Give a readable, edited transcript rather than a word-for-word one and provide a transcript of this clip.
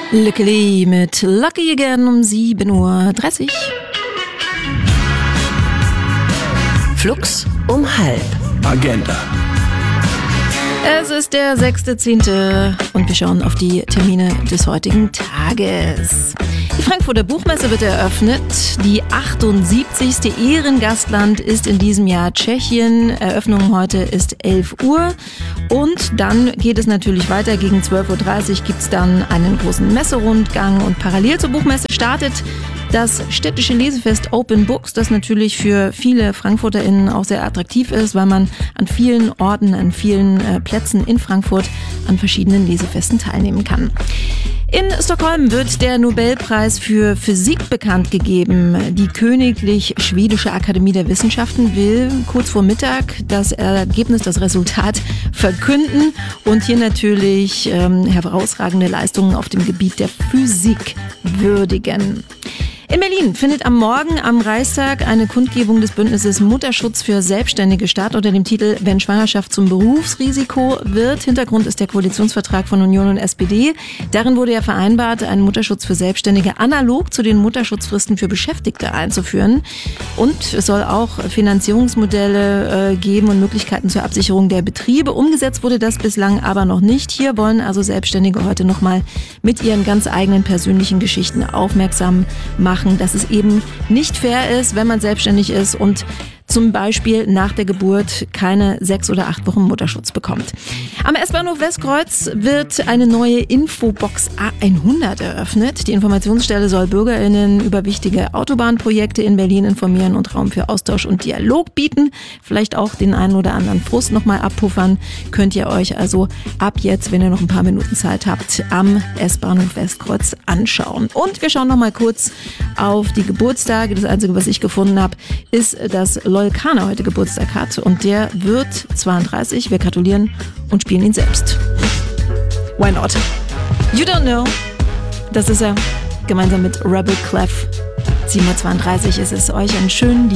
Luckily mit Lucky Again um 7.30 Uhr. Flux um halb. Agenda. Es ist der 6.10. und wir schauen auf die Termine des heutigen Tages. Die Frankfurter Buchmesse wird eröffnet. Die 78. Ehrengastland ist in diesem Jahr Tschechien. Eröffnung heute ist 11 Uhr. Und dann geht es natürlich weiter. Gegen 12.30 Uhr gibt es dann einen großen Messerundgang. Und parallel zur Buchmesse startet das städtische Lesefest Open Books, das natürlich für viele FrankfurterInnen auch sehr attraktiv ist, weil man an vielen Orten, an vielen Plätzen in Frankfurt an verschiedenen Lesefesten teilnehmen kann. In Stockholm wird der Nobelpreis für Physik bekannt gegeben. Die Königlich Schwedische Akademie der Wissenschaften will kurz vor Mittag das Ergebnis, das Resultat verkünden und hier natürlich herausragende Leistungen auf dem Gebiet der Physik würdigen. In Berlin findet am Morgen am Reichstag eine Kundgebung des Bündnisses Mutterschutz für Selbstständige statt unter dem Titel Wenn Schwangerschaft zum Berufsrisiko wird. Hintergrund ist der Koalitionsvertrag von Union und SPD. Darin wurde ja vereinbart, einen Mutterschutz für Selbstständige analog zu den Mutterschutzfristen für Beschäftigte einzuführen. Und es soll auch Finanzierungsmodelle geben und Möglichkeiten zur Absicherung der Betriebe. Umgesetzt wurde das bislang aber noch nicht. Hier wollen also Selbstständige heute nochmal mit ihren ganz eigenen persönlichen Geschichten aufmerksam machen, dass es eben nicht fair ist, wenn man selbstständig ist und zum Beispiel nach der Geburt keine 6 oder 8 Wochen Mutterschutz bekommt. Am S-Bahnhof Westkreuz wird eine neue Infobox A100 eröffnet. Die Informationsstelle soll BürgerInnen über wichtige Autobahnprojekte in Berlin informieren und Raum für Austausch und Dialog bieten. Vielleicht auch den einen oder anderen Frust nochmal abpuffern. Könnt ihr euch also ab jetzt, wenn ihr noch ein paar Minuten Zeit habt, am S-Bahnhof Westkreuz anschauen. Und wir schauen nochmal kurz auf die Geburtstage. Das Einzige, was ich gefunden habe, ist, dass Loyal Kana heute Geburtstag hat und der wird 32. Wir gratulieren und spielen ihn selbst. Why not? You Don't Know. Das ist er gemeinsam mit Rebel Clef. 7.32 Uhr ist es. Euch einen schönen